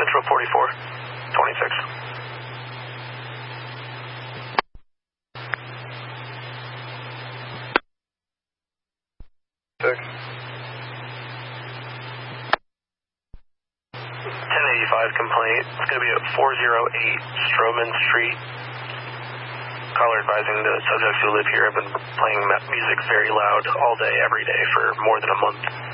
Central 44, 26. Six. 1085 complaint. It's going to be at 408 Stroman Street. Caller advising the subjects who live here have been playing music very loud all day, every day for more than a month.